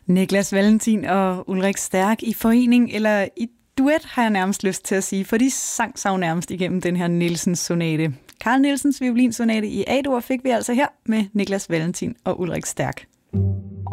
Niklas Valentin og Ulrik Stærk i forening, eller i duet, har jeg nærmest lyst til at sige, for de sang sig nærmest igennem den her Nielsen-sonate. Carl Nielsens violinsonate i A-dur fik vi altså her med Niklas Valentin og Ulrik Stærk.